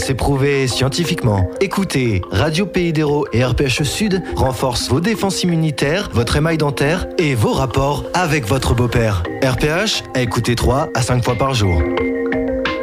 C'est prouvé scientifiquement. Écoutez, Radio Pays d'Hérault et RPH Sud renforcent vos défenses immunitaires, votre émail dentaire et vos rapports avec votre beau-père. RPH, à écouter 3 à 5 fois par jour.